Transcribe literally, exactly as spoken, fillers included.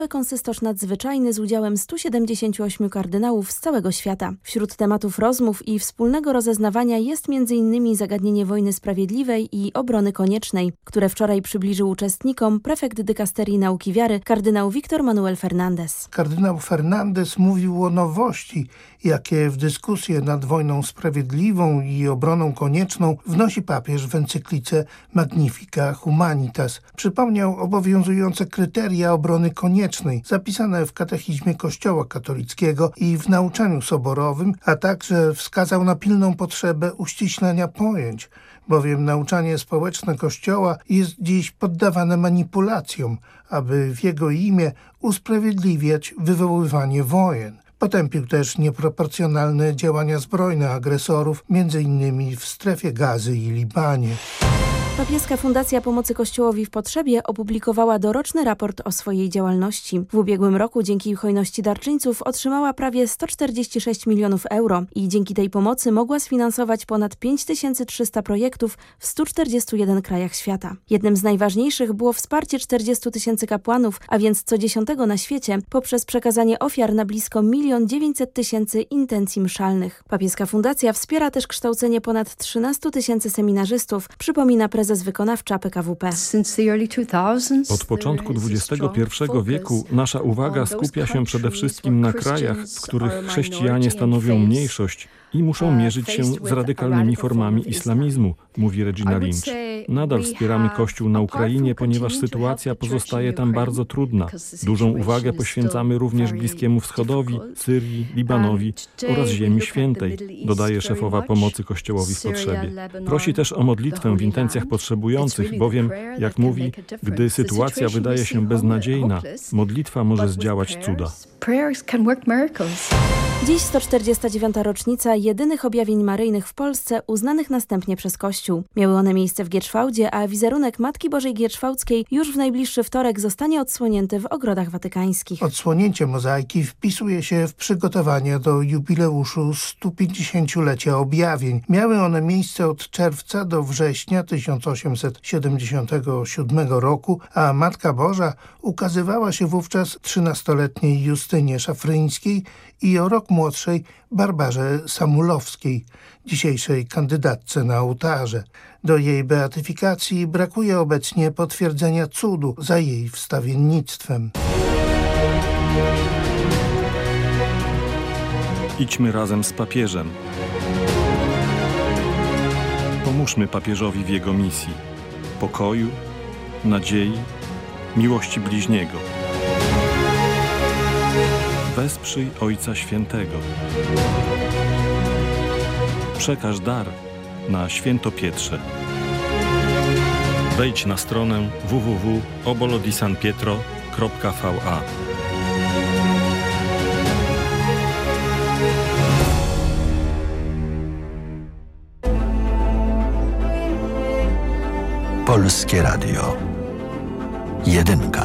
Konsystosz nadzwyczajny z udziałem stu siedemdziesięciu ośmiu kardynałów z całego świata. Wśród tematów rozmów i wspólnego rozeznawania jest między innymi zagadnienie wojny sprawiedliwej i obrony koniecznej, które wczoraj przybliżył uczestnikom prefekt dykasterii nauki wiary kardynał Víctor Manuel Fernández. Kardynał Fernández mówił o nowości, jakie w dyskusję nad wojną sprawiedliwą i obroną konieczną wnosi papież w encyklice Magnifica Humanitas. Przypomniał obowiązujące kryteria obrony koniecznej, zapisane w katechizmie Kościoła katolickiego i w nauczaniu soborowym, a także wskazał na pilną potrzebę uściślenia pojęć, bowiem nauczanie społeczne Kościoła jest dziś poddawane manipulacjom, aby w jego imię usprawiedliwiać wywoływanie wojen. Potępił też nieproporcjonalne działania zbrojne agresorów, między innymi w strefie Gazy i Libanie. Papieska Fundacja Pomocy Kościołowi w Potrzebie opublikowała doroczny raport o swojej działalności. W ubiegłym roku dzięki hojności darczyńców otrzymała prawie sto czterdzieści sześć milionów euro i dzięki tej pomocy mogła sfinansować ponad pięć tysięcy trzysta projektów w stu czterdziestu jeden krajach świata. Jednym z najważniejszych było wsparcie czterdziestu tysięcy kapłanów, a więc co dziesiątego na świecie, poprzez przekazanie ofiar na blisko milion dziewięćset tysięcy intencji mszalnych. Papieska Fundacja wspiera też kształcenie ponad trzynastu tysięcy seminarzystów, przypomina prezes wykonawcza P K W P. Od początku dwudziestego pierwszego wieku nasza uwaga skupia się przede wszystkim na krajach, w których chrześcijanie stanowią mniejszość i muszą mierzyć się z radykalnymi formami islamizmu, mówi Regina Lynch. Nadal wspieramy Kościół na Ukrainie, ponieważ sytuacja pozostaje tam bardzo trudna. Dużą uwagę poświęcamy również Bliskiemu Wschodowi, Syrii, Libanowi oraz Ziemi Świętej, dodaje szefowa Pomocy Kościołowi w Potrzebie. Prosi też o modlitwę w intencjach potrzebujących, bowiem, jak mówi, gdy sytuacja wydaje się beznadziejna, modlitwa może zdziałać cuda. Dziś sto czterdziesta dziewiąta rocznica jedynych objawień maryjnych w Polsce uznanych następnie przez Kościół. Miały one miejsce w Gierczwałdzie, a wizerunek Matki Bożej Gierczwałdzkiej już w najbliższy wtorek zostanie odsłonięty w ogrodach watykańskich. Odsłonięcie mozaiki wpisuje się w przygotowania do jubileuszu stu pięćdziesięciolecia objawień. Miały one miejsce od czerwca do września tysiąc osiemset siedemdziesiątego siódmego roku, a Matka Boża ukazywała się wówczas trzynastoletniej Justynie Szafryńskiej i o rok młodszej Barbarze Samulowskiej, dzisiejszej kandydatce na ołtarze. Do jej beatyfikacji brakuje obecnie potwierdzenia cudu za jej wstawiennictwem. Idźmy razem z papieżem. Pomóżmy papieżowi w jego misji pokoju, nadziei, miłości bliźniego. Wesprzyj Ojca Świętego. Przekaż dar na Święto Pietrze. Wejdź na stronę w w w kropka obolo di san pietro kropka v a. Polskie Radio. Jedynka.